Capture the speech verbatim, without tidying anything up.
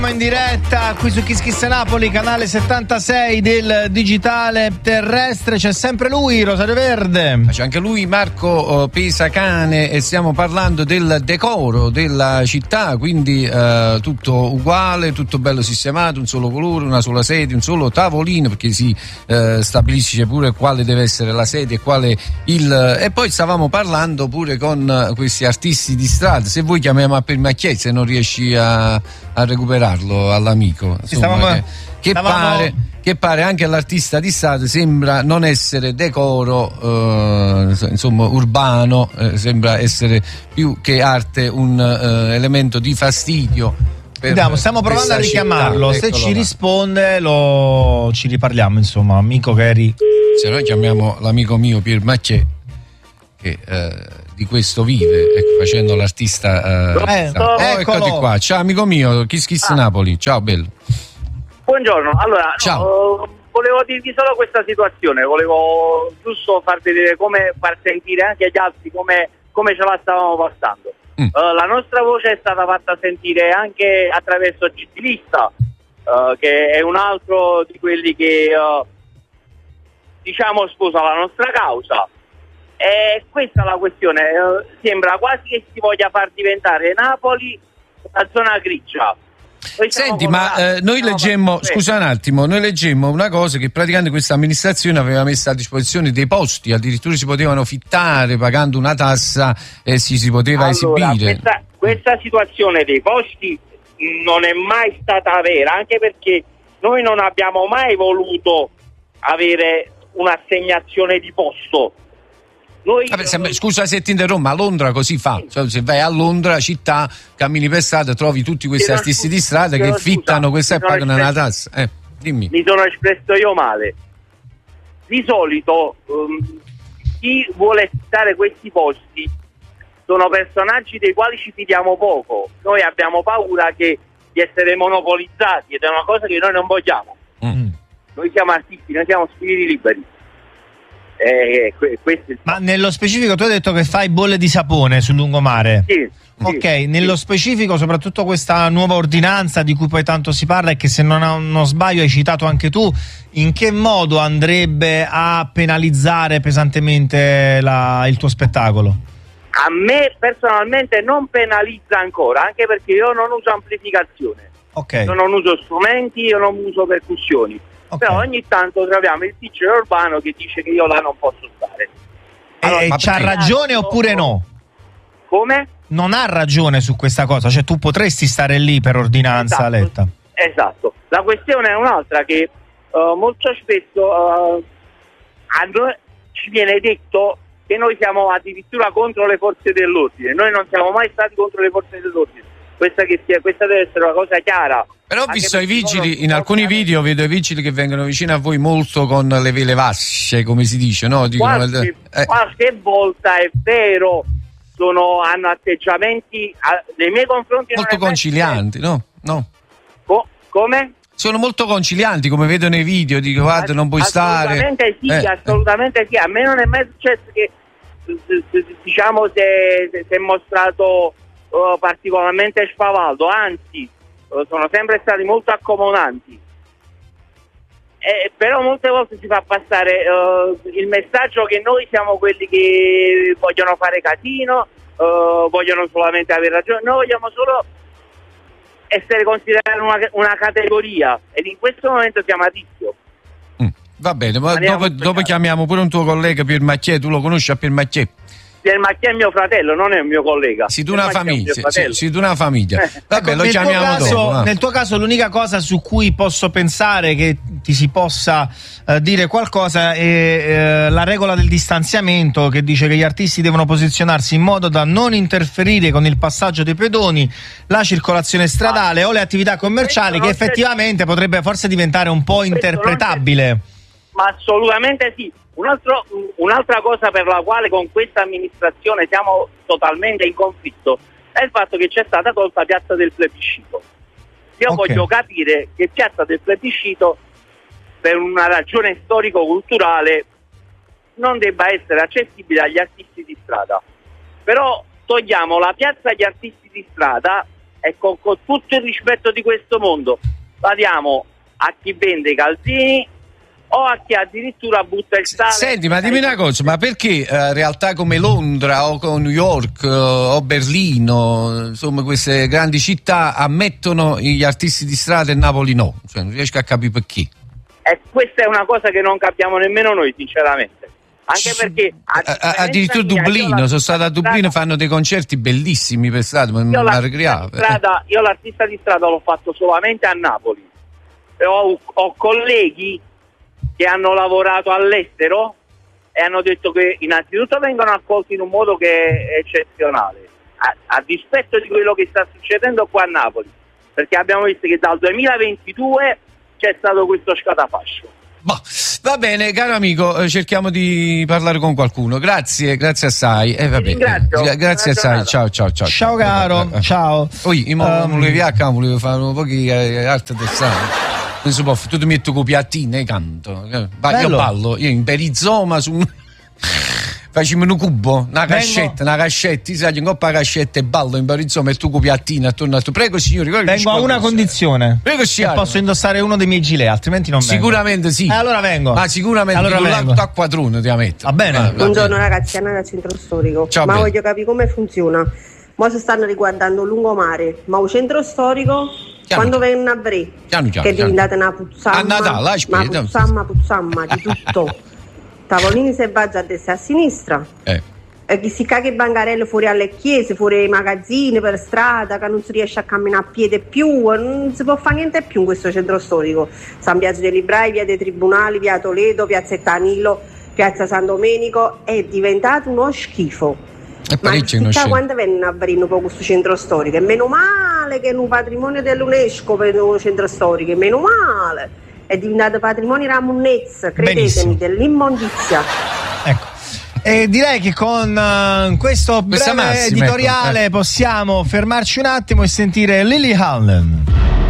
In diretta qui su Kiss Kiss Napoli, canale settantasei del digitale terrestre. C'è sempre lui, Rosario Verde. C'è anche lui, Marco Pesacane, e stiamo parlando del decoro della città, quindi eh, tutto uguale, tutto bello sistemato, un solo colore, una sola sedia, un solo tavolino, perché si eh, stabilisce pure quale deve essere la sedia e quale il... E poi stavamo parlando pure con questi artisti di strada. Se vuoi chiamiamo a Permacchiè, se non riesci a, a recuperarlo all'amico, insomma, stavamo, che, che, stavamo... pare, che pare anche all'artista di strada sembra non essere decoro eh, insomma urbano, eh, sembra essere più che arte un eh, elemento di fastidio. Andiamo, stiamo provando a richiamarlo, città. Se ci risponde lo ci riparliamo, insomma, amico che eri. Se noi chiamiamo l'amico mio Pier Macchè, che eh, di questo vive, ecco, facendo l'artista. Eh, eh, oh, eccoti qua. Ciao amico mio, Kiss Kiss ah. Napoli. Ciao bello. Buongiorno. Allora, ciao. No, volevo dirvi solo questa situazione, volevo giusto far vedere come far sentire anche agli altri come, come ce la stavamo passando. Mm. Uh, la nostra voce è stata fatta sentire anche attraverso Civilista, uh, che è un altro di quelli che uh, diciamo sposa la nostra causa. E questa è la questione, eh, sembra quasi che si voglia far diventare Napoli una zona grigia. Senti, ma eh, noi leggemmo, scusa un attimo, noi leggemmo una cosa che praticamente questa amministrazione aveva messo a disposizione dei posti, addirittura si potevano fittare pagando una tassa e si, si poteva allora, esibire. Questa, questa situazione dei posti non è mai stata vera, anche perché noi non abbiamo mai voluto avere un'assegnazione di posto. Noi Vabbè, sembra, scusa se ti interrompo, ma Londra così fa, cioè, se vai a Londra città, cammini per strada, trovi tutti questi artisti di strada che fittano questa e pagano una tassa. Eh, dimmi. Mi sono espresso io male. Di solito um, chi vuole fittare questi posti sono personaggi dei quali ci fidiamo poco. Noi abbiamo paura che di essere monopolizzati ed è una cosa che noi non vogliamo. Mm. Noi siamo artisti, noi siamo spiriti liberi. Eh, questo... Ma nello specifico tu hai detto che fai bolle di sapone sul lungomare. Sì. Ok, sì, nello sì. specifico soprattutto questa nuova ordinanza di cui poi tanto si parla e che se non, non sbaglio hai citato anche tu, in che modo andrebbe a penalizzare pesantemente la, il tuo spettacolo? A me personalmente non penalizza ancora, anche perché io non uso amplificazione. Ok. Io non uso strumenti, io non uso percussioni. Okay. Però ogni tanto troviamo il D J urbano che dice che io là non posso stare. Allora, e c'ha ragione oppure no? Come? Non ha ragione su questa cosa, cioè tu potresti stare lì per ordinanza esatto, letta. Esatto. La questione è un'altra, che uh, molto spesso uh, a noi ci viene detto che noi siamo addirittura contro le forze dell'ordine. Noi non siamo mai stati contro le forze dell'ordine. Questa, che sia, questa deve essere una cosa chiara. Però ho visto i vigili, in alcuni video vedo i vigili che vengono vicino a voi molto con le vele vasce, come si dice, no? Dicono, qualche, eh. qualche volta è vero, sono, hanno atteggiamenti a, nei miei confronti molto concilianti, no? no? Co- come? Sono molto concilianti, come vedo nei video, dico guarda non puoi assolutamente stare. Sì, eh. assolutamente sì, a me non è mai successo che diciamo si è mostrato uh, particolarmente spavaldo, anzi sono sempre stati molto accomodanti, eh, però molte volte si fa passare uh, il messaggio che noi siamo quelli che vogliono fare casino, uh, vogliono solamente avere ragione. Noi vogliamo solo essere considerati una, una categoria ed in questo momento siamo a rischio. Mm, va bene, ma dopo, dopo chiamiamo pure un tuo collega Pier Macchè, tu lo conosci a Pier Macchè? Pier Macchè è mio fratello, non è un mio collega. Si tu una famiglia, si, si tu una famiglia. Vabbè, ecco, lo chiamiamo caso, dopo. No? Nel tuo caso l'unica cosa su cui posso pensare che ti si possa eh, dire qualcosa è eh, la regola del distanziamento, che dice che gli artisti devono posizionarsi in modo da non interferire con il passaggio dei pedoni, la circolazione stradale ah, o le attività commerciali, che effettivamente potrebbe forse diventare un po' interpretabile. Ma assolutamente sì. Un altro, un'altra cosa per la quale con questa amministrazione siamo totalmente in conflitto è il fatto che c'è stata tolta Piazza del Plebiscito. Io okay. voglio capire che Piazza del Plebiscito, per una ragione storico-culturale, non debba essere accessibile agli artisti di strada. Però togliamo la piazza agli artisti di strada e con, con tutto il rispetto di questo mondo la diamo a chi vende i calzini o a chi addirittura butta il sale. Senti, ma dimmi una cosa, ma perché eh, realtà come Londra o con New York eh, o Berlino, insomma queste grandi città ammettono gli artisti di strada e Napoli no? Cioè, non riesco a capire perché. E questa è una cosa che non capiamo nemmeno noi, sinceramente. Anche perché addirittura Dublino, sono stato a Dublino e fanno dei concerti bellissimi per strada, ma mi arrecriavo. Io l'artista di strada l'ho fatto solamente a Napoli. Ho, ho colleghi che hanno lavorato all'estero e hanno detto che innanzitutto vengono accolti in un modo che è eccezionale, a, a dispetto di quello che sta succedendo qua a Napoli, perché abbiamo visto che dal duemilaventidue c'è stato questo scatafascio. Boh, va bene, caro amico, cerchiamo di parlare con qualcuno. Grazie, grazie assai. Eh, vabbè, eh, grazie assai. Ciao, ciao, ciao. Ciao, caro. Eh, ciao. Poi, io um, volevo via, volevo fare un po' di eh, arte del sangue. Non si può, tu ti metti con piattine e canto. Vai, io ballo, io in perizoma su. Facciamo un cubo, una cascetta, una cascetta, ti sai, in coppa cascetta e ballo in barizoma e tu con piattina attorno a tu. Prego signori, vengo a una condizione. Prego signori. Posso indossare uno dei miei gilet, altrimenti non vengo. Sicuramente sì. Eh, allora vengo. Ma sicuramente allora con vengo. l'auto a quadrone ti ammetto. Va bene. Va, va Buongiorno bene. ragazzi, Anna dal centro storico. Ciao, ma bene. voglio capire come funziona. Mo si stanno riguardando lungomare, ma il centro storico Chiaro, quando chiaro. vengono a Bre, Chiaro, chiaro, che è chiaro. diventata una puzzamma, A Natale, ma aspetta. puzzamma, puzzamma di tutto. Tavolini selvaggi a destra e a sinistra. Eh. E chi si caga i bancarelli fuori alle chiese, fuori ai magazzini, per strada, che non si riesce a camminare a piede più, non si può fare niente più in questo centro storico. San Biagio dei Librai, via dei Tribunali, via Toledo, piazzetta Anillo, piazza San Domenico, è diventato uno schifo. E Ma parecchio non chissà c'è. quando vengono a aprire un po' questo centro storico, e meno male che è un patrimonio dell'UNESCO per il centro storico, e meno male, è diventato patrimonio della monnezza, credetemi, Benissimo. dell'immondizia. Ecco. E direi che con uh, questo Questa breve massima, editoriale ecco, eh. possiamo fermarci un attimo e sentire Lily Allen.